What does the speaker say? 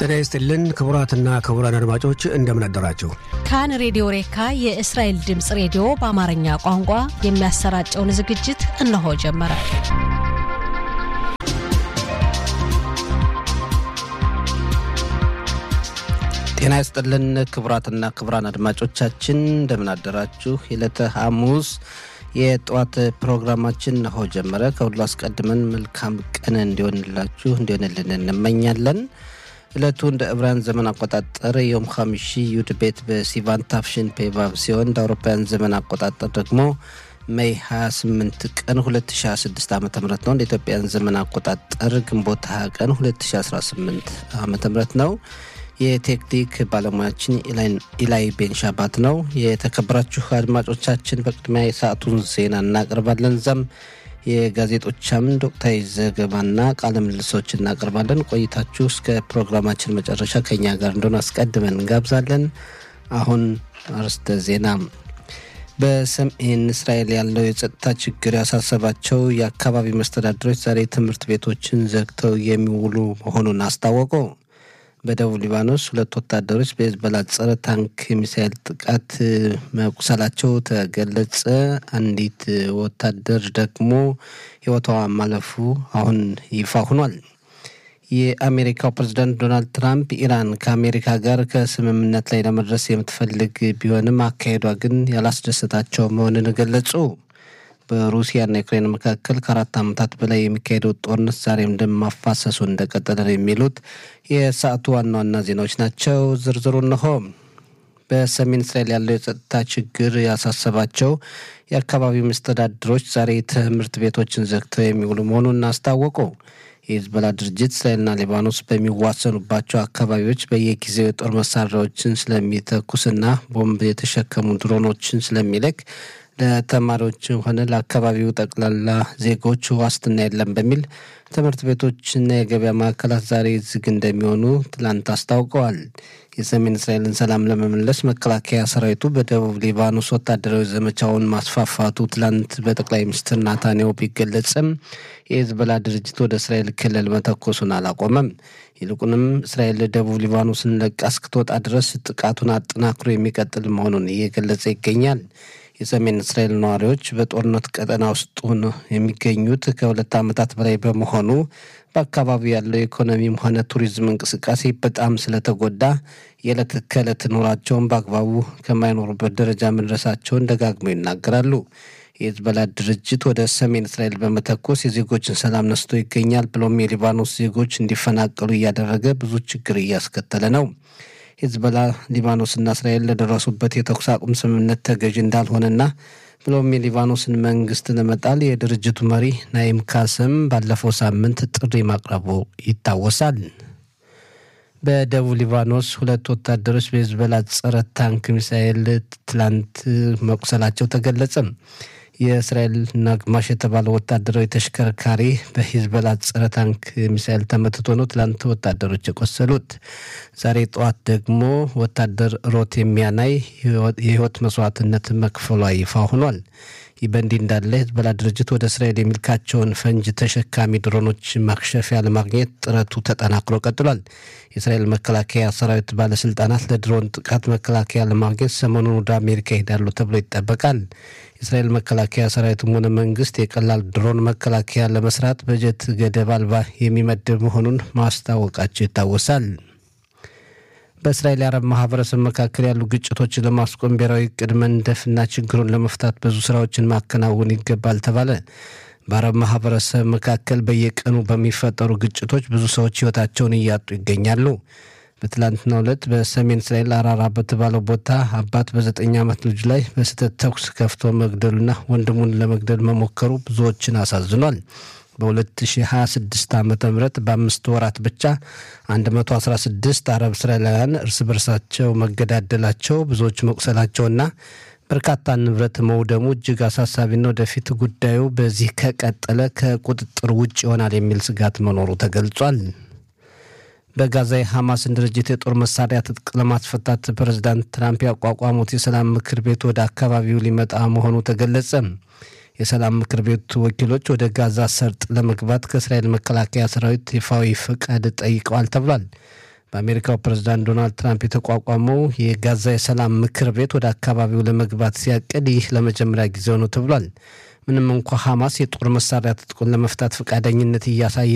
ጤና ይስጥልን ክቡራትና ክቡራን አድማጮች እንደምን አደራችሁ። ካን ሬዲዮ ሬካ የእስራኤል ድምጽ ሬዲዮ በአማርኛ ቋንቋ የሚያሰራጨውን ዝግጅት እነሆ ጀመረ። ጤና ይስጥልን ክቡራትና ክቡራን አድማጮቻችን እንደምን አደራችሁ። የዕለተ ሐሙስ የጧት ፕሮግራማችን እነሆ ጀመረ። ከሁሉ አስቀድመን መልካም ቀን እንዲሆንልን እንመኛለን። ዕለቱ እንደ ዕብራውያን ዘመን አቆጣጠር ዮም ሐሚሺ ዩድ ቤት በሲቫን ታፍሽን ፔቫቭ ሲሆን እንደ አውሮፓውያን ዘመን አቆጣጠር ደግሞ ሜይ 28 ቀን 2026 ዓ.ም ነው። እንደ ኢትዮጵያን ዘመን አቆጣጠር ግንቦት 20 ቀን 2018 ዓ.ም ነው። የቴክኒክ ባለሙያችን ኢላይ ቤንሻባት ነው። የተከበራችሁ አድማጮቻችን በቅድሚያ የሰዓቱን ዜና እናቀርባለን። ዛም የጋዜጦቻም ዶክተር ዘገባና ቃለ ምልልሶች እናቀርባለን። ቆይታችሁ እስከ ፕሮግራማችን መጨረሻ ከኛ ጋር እንደሆነ አስቀድመን እንጋብዛለን። አሁን አርስተ ዜና። በሰሜን እስራኤል ያለው የጸጥታ ችግር ያሳሰባቸው የአካባቢ መስተዳድሮች ዛሬ ትምህርት ቤቶችን ዘግተው የሚውሉ መሆኑን አስታወቁ። በደቡብ ሊባኖስ 2 ወታደሮች በሂዝቦላ ጸረ ታንክ ሚሳኤል ጥቃት መቁሰላቸው ተገለጸ። አንዲት ወታደር ደግሞ ሕይወቷ ማለፉ አሁን ይፋ ሆኗል። የአሜሪካው ፕሬዝዳንት ዶናልድ ትራምፕ ኢራን ከአሜሪካ ጋር ከስምምነት ላይ ለመድረስ የምትፈልግ ቢሆንም አካሄዷ ግን ያላስደሰታቸው መሆኑን ገለጹ። በሩሲያና ዩክሬን መካከል ከ4 ዓመታት በላይ የሚካሄደው ጦርነት ዛሬም እንደማፋሰሱ እንደቀጠለ ነው የሚሉት የሰዓቱ ዋና ዋና ዜናዎች ናቸው። ዝርዝሩ እነሆ። በሰሜን እስራኤል ያለው የጸጥታ ችግር ያሳሰባቸው የአካባቢው መስተዳድሮች ዛሬ ትምህርት ቤቶችን ዘግተው የሚውሉ መሆኑን አስታወቁ። የሂዝቦላ ድርጅት እስራኤልና ሊባኖስ በሚዋሰኑባቸው አካባቢዎች በየጊዜው የጦር መሳሪያዎችን ስለሚተኩስና ቦምብ የተሸከሙ ድሮኖችን ስለሚልክ ለተማሪዎችም ሆነ ለአካባቢው ጠቅላላ ዜጎች ዋስትና የለም በሚል ትምህርት ቤቶችና የገበያ ማዕከላት ዛሬ ዝግ እንደሚሆኑ ትላንት አስታውቀዋል። የሰሜን እስራኤልን ሰላም ለመመለስ መከላከያ ሰራዊቱ በደቡብ ሊባኖስ ወታደራዊ ዘመቻውን ማስፋፋቱ ትላንት በጠቅላይ ሚኒስትር ናታንያሁ ቢገለጽም የሂዝቦላ ድርጅት ወደ እስራኤል ክልል መተኮሱን አላቆመም። ይልቁንም እስራኤል ደቡብ ሊባኖስን ለቃ እስክትወጣ ድረስ ጥቃቱን አጠናክሮ የሚቀጥል መሆኑን እየገለጸ ይገኛል። የሰሜን እስራኤል ነዋሪዎች በጦርነት ቀጠና ውስጥ ሆነው የሚገኙት ከ2 ዓመታት በላይ በመሆኑ በአካባቢው ያለው የኢኮኖሚም ሆነ ቱሪዝም እንቅስቃሴ በጣም ስለተጎዳ የዕለት ከዕለት ኑሯቸውን በአግባቡ ከማይኖሩበት ደረጃ መድረሳቸውን ደጋግመው ይናገራሉ። የሂዝቦላ ድርጅት ወደ ሰሜን እስራኤል በመተኮስ የዜጎችን ሰላም ነስቶ ይገኛል። ብሎም የሊባኖስ ዜጎች እንዲፈናቀሉ እያደረገ ብዙ ችግር እያስከተለ ነው። ሂዝቦላ ሊባኖስና እስራኤል ለደረሱበት የተኩስ አቁም ስምምነት ተገዥ እንዳልሆነና ብሎም የሊባኖስን መንግስት ለመጣል የድርጅቱ መሪ ናኢም ካስም ባለፈው ሳምንት ጥሪ ማቅረቡ ይታወሳል። በደቡብ ሊባኖስ 2 ወታደሮች በሂዝቦላ ጸረ ታንክ ሚሳኤል ትላንት መቁሰላቸው ተገለጸ። የእስራኤል ናግማሽ የተባለው ወታደራዊ ተሽከርካሪ በሂዝቦላ ጸረ ታንክ ሚሳኤል ተመትቶ ነው ትላንት ወታደሮች የቆሰሉት። ዛሬ ጠዋት ደግሞ ወታደር ሮት የሚያናይ የህይወት መስዋዕትነት መክፈሏ ይፋ ሆኗል። ይህ በእንዲህ እንዳለ ሂዝቦላ ድርጅት ወደ እስራኤል የሚልካቸውን ፈንጅ ተሸካሚ ድሮኖች ማክሸፊያ ለማግኘት ጥረቱ ተጠናክሮ ቀጥሏል። የእስራኤል መከላከያ ሰራዊት ባለስልጣናት ለድሮን ጥቃት መከላከያ ለማግኘት ሰሞኑን ወደ አሜሪካ ይሄዳሉ ተብሎ ይጠበቃል። የእስራኤል መከላከያ ሰራዊትም ሆነ መንግስት የቀላል ድሮን መከላከያ ለመስራት በጀት ገደብ አልባ የሚመድብ መሆኑን ማስታወቃቸው ይታወሳል። በእስራኤል የአረብ ማህበረሰብ መካከል ያሉ ግጭቶችን ለማስቆም ብሔራዊ ዕቅድ መንደፍና ችግሩን ለመፍታት ብዙ ስራዎችን ማከናወን ይገባል ተባለ። በአረብ ማህበረሰብ መካከል በየቀኑ በሚፈጠሩ ግጭቶች ብዙ ሰዎች ህይወታቸውን እያጡ ይገኛሉ። በትላንትናው ዕለት በሰሜን እስራኤል አራራ በተባለው ቦታ አባት በ9 ዓመት ልጅ ላይ በስህተት ተኩስ ከፍቶ መግደሉና ወንድሙን ለመግደል መሞከሩ ብዙዎችን አሳዝኗል። በ2026 ዓ.ም በ5 ወራት ብቻ 116 አረብ እስራኤላውያን እርስ በርሳቸው መገዳደላቸው፣ ብዙዎች መቁሰላቸውና በርካታ ንብረት መውደሙ እጅግ አሳሳቢና ወደፊት ጉዳዩ በዚህ ከቀጠለ ከቁጥጥር ውጭ ይሆናል የሚል ስጋት መኖሩ ተገልጿል። በጋዛ የሐማስን ድርጅት የጦር መሳሪያ ትጥቅ ለማስፈታት ፕሬዝዳንት ትራምፕ ያቋቋሙት የሰላም ምክር ቤት ወደ አካባቢው ሊመጣ መሆኑ ተገለጸ። የሰላም ምክር ቤት ወኪሎች ወደ ጋዛ ሰርጥ ለመግባት ከእስራኤል መከላከያ ሰራዊት ይፋዊ ፈቃድ ጠይቀዋል ተብሏል። በአሜሪካው ፕሬዝዳንት ዶናልድ ትራምፕ የተቋቋመው የጋዛ የሰላም ምክር ቤት ወደ አካባቢው ለመግባት ሲያቅድ ይህ ለመጀመሪያ ጊዜው ነው ተብሏል። ምንም እንኳን ሐማስ የጦር መሳሪያ ትጥቁን ለመፍታት ፈቃደኝነት እያሳየ